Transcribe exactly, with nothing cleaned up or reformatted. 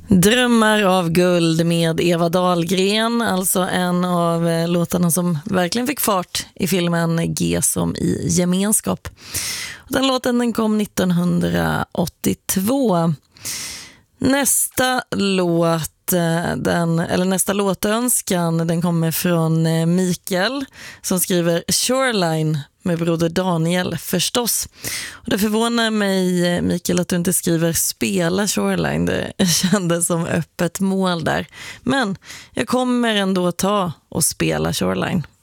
Drömmar av guld med Eva Dahlgren, alltså en av eh, låtarna som verkligen fick fart i filmen G som i gemenskap. Och den låten den kom nittonhundraåttiotvå. Nästa låt, eh, den, eller nästa låtönskan, den kommer från eh, Mikael som skriver Shoreline med broder Daniel förstås. Och det förvånar mig, Mikael, att du inte skriver spela Shoreline. Det kändes som öppet mål där. Men jag kommer ändå ta och spela Shoreline.